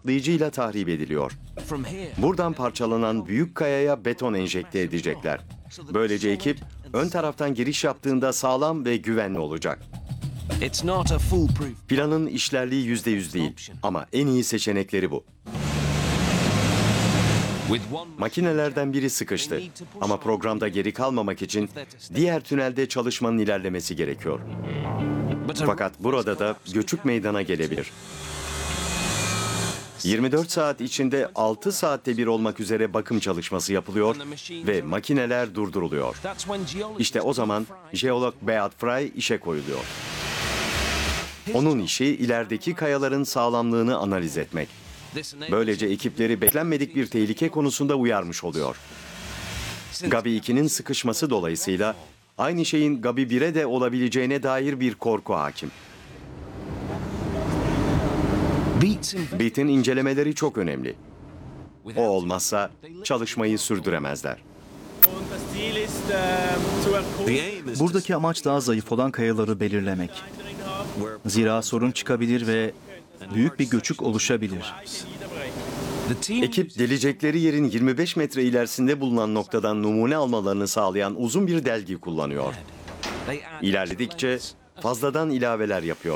patlayıcıyla tahrip ediliyor. Buradan parçalanan büyük kayaya beton enjekte edecekler. Böylece ekip ön taraftan giriş yaptığında sağlam ve güvenli olacak. Planın işlerliği %100 değil ama en iyi seçenekleri bu. Makinelerden biri sıkıştı ama programda geri kalmamak için diğer tünelde çalışmanın ilerlemesi gerekiyor. Fakat burada da göçük meydana gelebilir. 24 saat içinde 6 saatte bir olmak üzere bakım çalışması yapılıyor ve makineler durduruluyor. İşte o zaman jeolog Beat Fry işe koyuluyor. Onun işi ilerideki kayaların sağlamlığını analiz etmek. Böylece ekipleri beklenmedik bir tehlike konusunda uyarmış oluyor. Gabi 2'nin sıkışması dolayısıyla aynı şeyin Gabi 1'e de olabileceğine dair bir korku hakim. Beat'in incelemeleri çok önemli. O olmazsa çalışmayı sürdüremezler. Buradaki amaç daha zayıf olan kayaları belirlemek. Zira sorun çıkabilir ve büyük bir göçük oluşabilir. Ekip delecekleri yerin 25 metre ilerisinde bulunan noktadan numune almalarını sağlayan uzun bir delgi kullanıyor. İlerledikçe fazladan ilaveler yapıyor.